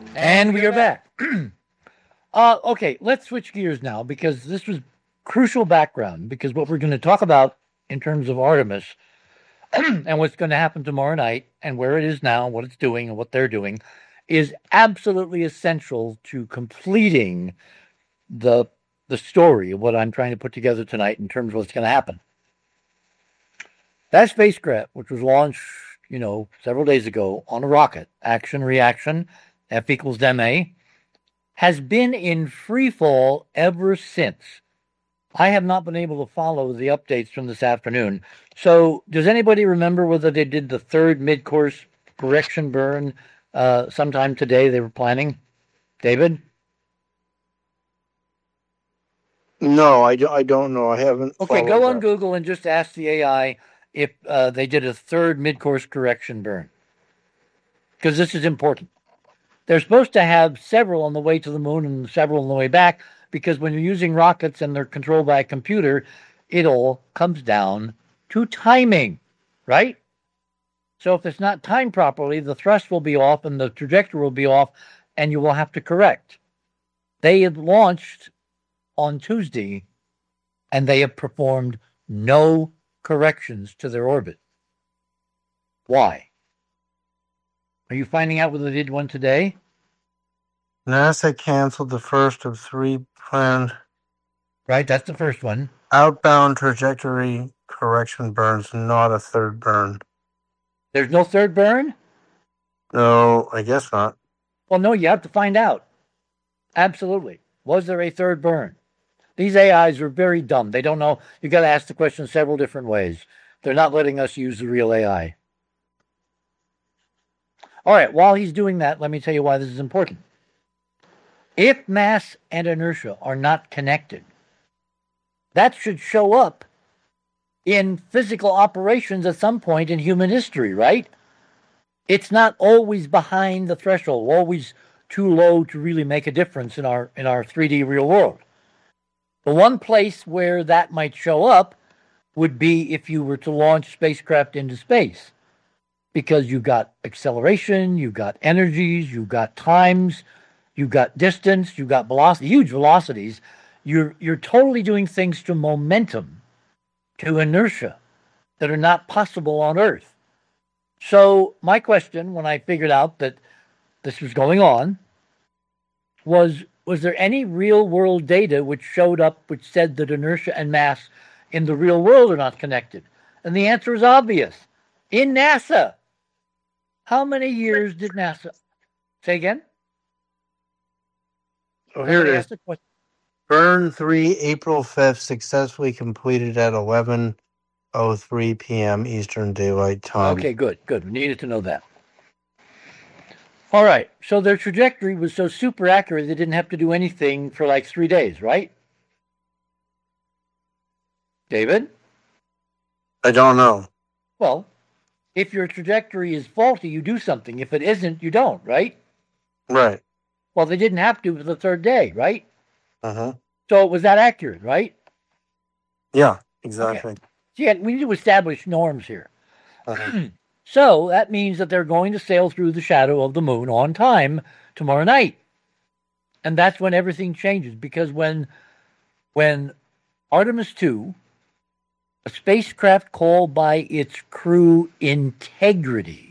And we are back. Okay, let's switch gears now because this was crucial background. Because what we're going to talk about in terms of Artemis and what's going to happen tomorrow night and where it is now, what it's doing, and what they're doing is absolutely essential to completing the story of what I'm trying to put together tonight in terms of what's going to happen. That spacecraft, which was launched, several days ago on a rocket, action reaction, F equals ma, has been in free fall ever since. I have not been able to follow the updates from this afternoon. So, does anybody remember whether they did the third mid-course correction burn sometime today they were planning? David? No, I don't know. I haven't. Okay, go on Google and just ask the AI if they did a third mid-course correction burn. Because this is important. They're supposed to have several on the way to the moon and several on the way back, because when you're using rockets and they're controlled by a computer, it all comes down to timing, right? So if it's not timed properly, the thrust will be off and the trajectory will be off, and you will have to correct. They had launched on Tuesday, and they have performed no corrections to their orbit. Why? Are you finding out whether they did one today? NASA canceled the first of 3 planned. Right, that's the first one. Outbound trajectory correction burns, not a third burn. There's no third burn? No, I guess not. Well, no, you have to find out. Absolutely. Was there a third burn? These AIs are very dumb. They don't know. You got to ask the question several different ways. They're not letting us use the real AI. All right, while he's doing that, let me tell you why this is important. If mass and inertia are not connected, that should show up in physical operations at some point in human history, right? It's not always behind the threshold, always too low to really make a difference in our 3D real world. The one place where that might show up would be if you were to launch spacecraft into space, because you've got acceleration, you've got energies, you've got times, you've got distance, you've got velocity, huge velocities. You're totally doing things to momentum, to inertia, that are not possible on Earth. So my question, when I figured out that this was going on, was there any real-world data which showed up which said that inertia and mass in the real world are not connected? And the answer is obvious. In NASA. How many years did NASA... Say again? Oh, here it is. Burn 3, April 5th, successfully completed at 11:03 p.m. Eastern Daylight Time. Okay, good. We needed to know that. All right, so their trajectory was so super accurate they didn't have to do anything for like 3 days, right? David? I don't know. Well, if your trajectory is faulty, you do something. If it isn't, you don't, right? Right. Well, they didn't have to for the third day, right? Uh-huh. So it was that accurate, right? Yeah, exactly. Okay. Yeah, we need to establish norms here. Uh-huh. So that means that they're going to sail through the shadow of the moon on time tomorrow night. And that's when everything changes, because when Artemis 2, a spacecraft called by its crew Integrity,